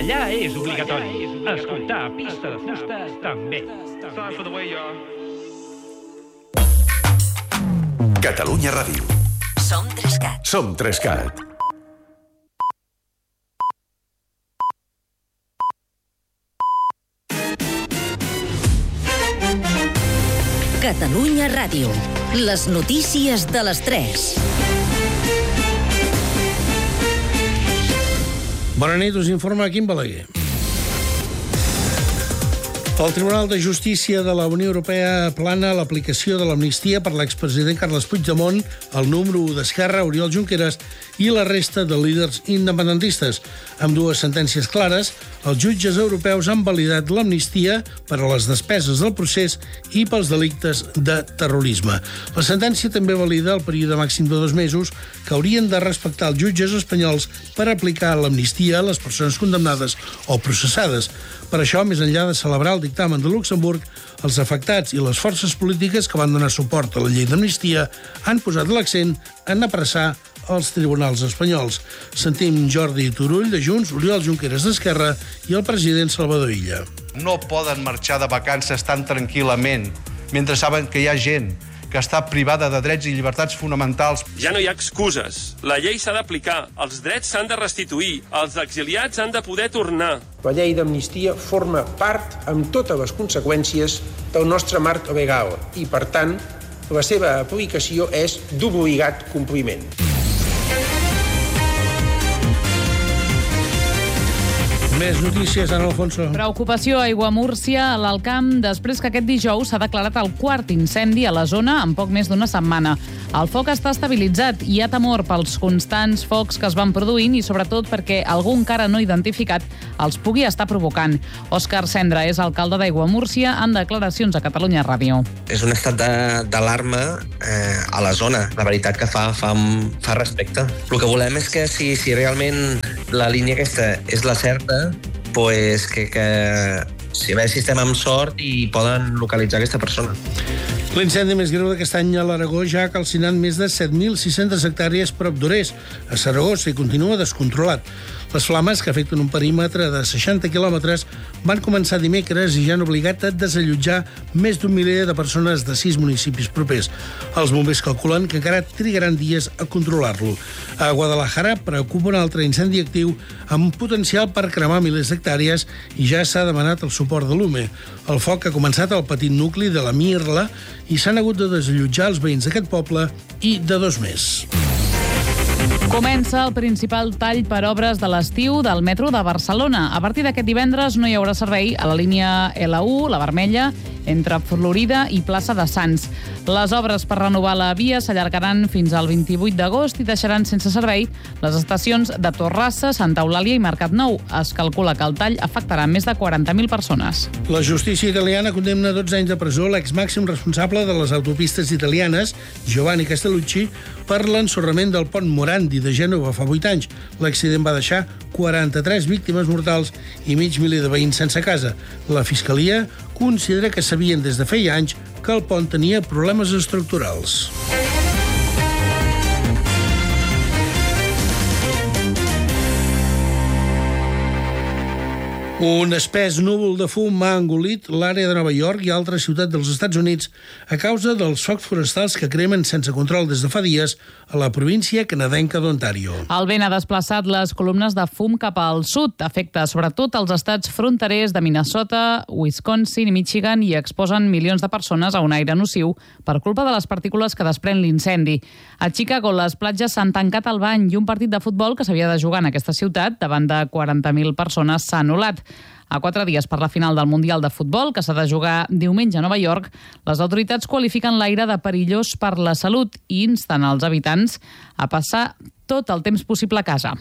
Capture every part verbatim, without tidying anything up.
Ballar és obligatori. Escoltar Pista de Fusta també. Catalunya Ràdio. Som Trescat. Som Trescat. Catalunya Ràdio. Les notícies de les tres. Bona nit, us informa Quim Balaguer. El Tribunal de Justícia de la Unió Europea aplana l'aplicació de l'amnistia per l'expresident Carles Puigdemont, el número u d'Esquerra, Oriol Junqueras, i la resta de líders independentistes. Amb dues sentències clares, els jutges europeus han validat l'amnistia per a les despeses del procés i pels delictes de terrorisme. La sentència també valida el període màxim de dos mesos que haurien de respectar els jutges espanyols per aplicar l'amnistia a les persones condemnades o processades. Per això, més enllà de celebrar el dictamen de Luxemburg, els afectats i les forces polítiques que van donar suport a la llei d'amnistia han posat l'accent en apressar els tribunals espanyols. Sentim Jordi Turull, de Junts, Oriol Junqueras, d'Esquerra, i el president Salvador Illa. No poden marxar de vacances tan tranquil·lament, mentre saben que hi ha gent que està privada de drets i llibertats fonamentals. Ja no hi ha excuses. La llei s'ha d'aplicar, els drets s'han de restituir, els exiliats han de poder tornar. La llei d'amnistia forma part, amb totes les conseqüències, del nostre marc legal i, per tant, la seva aplicació és d'obligat compliment. Més notícies, Ana Alfonso. Preocupació a Aiguamúrcia, a l'Alt Camp, després que aquest dijous s'ha declarat el quart incendi a la zona en poc més d'una setmana. El foc està estabilitzat i hi ha temor pels constants focs que es van produint i sobretot perquè algú encara no identificat els pugui estar provocant. Òscar Cendra és alcalde d'Aiguamúrcia en declaracions a Catalunya Ràdio. És un estat d'alarma eh, a la zona. La veritat que fa, fa, fa respecte. El que volem és que si, si realment la línia aquesta és la certa, pues que, que si a veure si estem amb sort i poden localitzar aquesta persona. L'incendi més greu d'aquest any a l'Aragó ja ha calcinat més de set mil sis-centes hectàrees prop d'Orés, a Saragossa, i continua descontrolat. Les flames, que afecten un perímetre de seixanta quilòmetres, van començar dimecres i ja han obligat a desallotjar més d'un miler de persones de sis municipis propers. Els bombers calculen que encara trigaran dies a controlar-lo. A Guadalajara preocupa un altre incendi actiu amb potencial per cremar milers d'hectàrees i ja s'ha demanat el suport de l'U M E. El foc ha començat al petit nucli de la Mirla i s'han hagut de desallotjar els veïns d'aquest poble i de dos més. Comença el principal tall per obres de l'estiu del metro de Barcelona. A partir d'aquest divendres no hi haurà servei a la línia L u, la vermella, entre Florida i Plaça de Sants. Les obres per renovar la via s'allargaran fins al vint-i-vuit d'agost i deixaran sense servei les estacions de Torrassa, Santa Eulàlia i Mercat Nou. Es calcula que el tall afectarà més de quaranta mil persones. La justícia italiana condemna a dotze anys de presó l'ex-màxim responsable de les autopistes italianes, Giovanni Castellucci, per l'ensorrament del pont Morandi de Gènova fa vuit anys. L'accident va deixar quaranta-tres víctimes mortals i mig miler de veïns sense casa. La Fiscalia considera que sabien des de feia anys que el pont tenia problemes estructurals. Un espès núvol de fum ha engolit l'àrea de Nova York i altres ciutats dels Estats Units a causa dels focs forestals que cremen sense control des de fa dies a la província canadenca d'Ontario. El vent ha desplaçat les columnes de fum cap al sud. Afecta sobretot els estats fronterers de Minnesota, Wisconsin i Michigan i exposen milions de persones a un aire nociu per culpa de les partícules que desprèn l'incendi. A Chicago, les platges s'han tancat al bany i un partit de futbol que s'havia de jugar en aquesta ciutat davant de quaranta mil persones s'ha anul·lat. A quatre dies per la final del Mundial de Futbol, que s'ha de jugar diumenge a Nova York, les autoritats qualifiquen l'aire de perillós per la salut i insten als habitants a passar tot el temps possible a casa.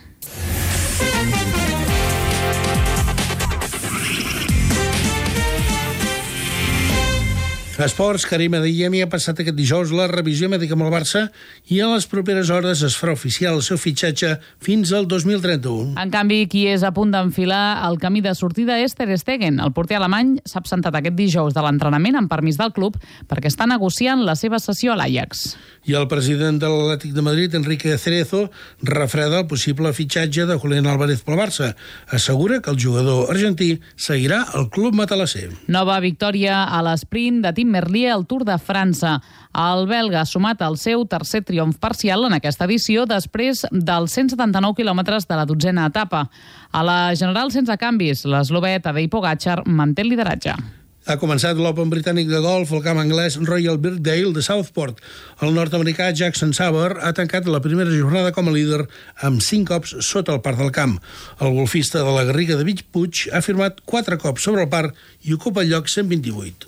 Esports, Karim Adeyemi ha passat aquest dijous la revisió mèdica amb el Barça i a les properes hores es farà oficial el seu fitxatge fins al dos mil trenta-u. En canvi, qui és a punt d'enfilar el camí de sortida és Ter Stegen. El porter alemany s'ha absentat aquest dijous de l'entrenament amb permís del club perquè està negociant la seva cessió a l'Ajax. I el president de l'Atlètic de Madrid, Enrique Cerezo, refreda el possible fitxatge de Julián Álvarez pel Barça. Assegura que el jugador argentí seguirà al club matalasser. Nova victòria a l'esprint de Tim Merlier al Tour de França. El belga ha sumat el seu tercer triomf parcial en aquesta edició després dels cent setanta-nou quilòmetres de la dotzena etapa. A la general sense canvis, l'eslovè Tadej Pogačar manté el lideratge. Ha començat l'Open britànic de golf al camp anglès Royal Birkdale de Southport. El nord-americà Jackson Sauber ha tancat la primera jornada com a líder amb cinc cops sota el par del camp. El golfista de la Garriga de Bellpuig ha firmat quatre cops sobre el par i ocupa el lloc cent vint-i-vuit.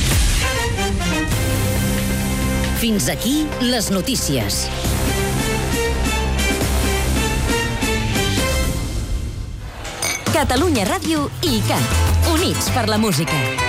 Fins aquí les notícies. Catalunya Ràdio i C A T, units per la música.